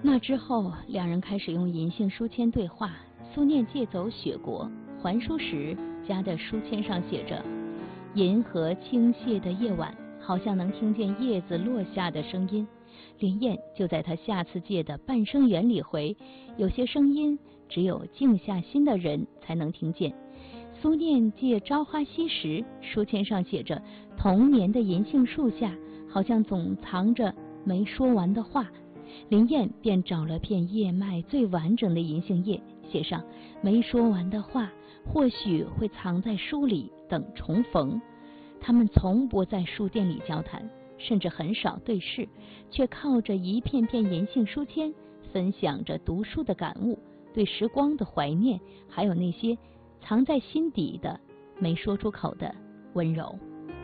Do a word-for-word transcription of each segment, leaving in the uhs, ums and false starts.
那之后，两人开始用银杏书签对话。苏念借走雪国，还书时家的书签上写着：银河倾泻的夜晚，好像能听见叶子落下的声音。林燕就在他下次借的半生缘里回，有些声音只有静下心的人才能听见。苏念借朝花夕时，书签上写着：童年的银杏树下，好像总藏着没说完的话。林燕便找了片叶脉最完整的银杏叶，写上没说完的话，或许会藏在书里等重逢。他们从不在书店里交谈，甚至很少对视，却靠着一片片银杏书签，分享着读书的感悟，对时光的怀念，还有那些藏在心底的没说出口的温柔。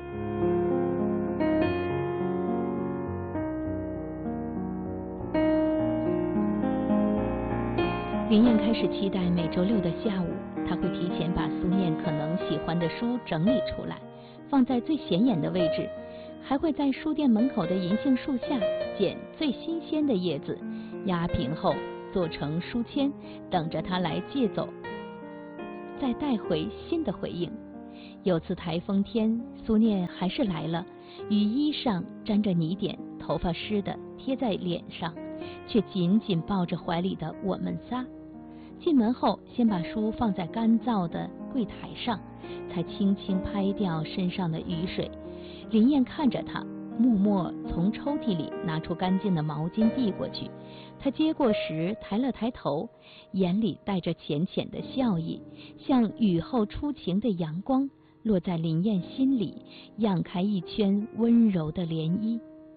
林燕开始期待每周六的下午，她会提前把苏念可能喜欢的书整理出来，放在最显眼的位置，还会在书店门口的银杏树下捡最新鲜的叶子，压平后做成书签，等着他来借走，再带回新的回应。有次台风天，苏念还是来了，雨衣上沾着泥点，头发湿的贴在脸上，却紧紧抱着怀里的我们仨。进门后，先把书放在干燥的柜台上，才轻轻拍掉身上的雨水。林燕看着他，默默从抽屉里拿出干净的毛巾递过去。他接过时抬了抬头，眼里带着浅浅的笑意，像雨后初晴的阳光，落在林燕心里，漾开一圈温柔的涟漪。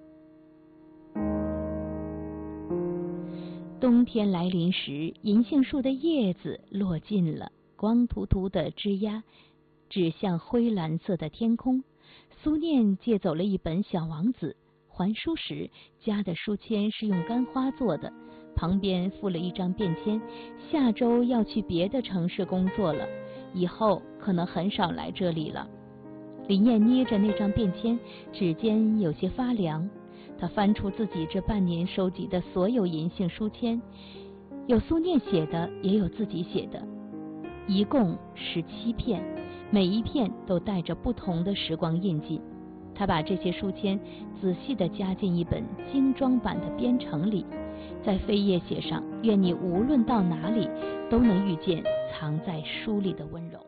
冬天来临时，银杏树的叶子落尽了，光秃秃的枝桠指向灰蓝色的天空。苏念借走了一本《小王子》，还书时家的书签是用干花做的，旁边附了一张便签，下周要去别的城市工作了，以后可能很少来这里了。林燕捏着那张便签，指尖有些发凉。他翻出自己这半年收集的所有银杏书签，有苏念写的，也有自己写的，一共十七片，每一片都带着不同的时光印记。他把这些书签仔细地加进一本精装版的编程里，在扉页写上：愿你无论到哪里，都能遇见藏在书里的温柔。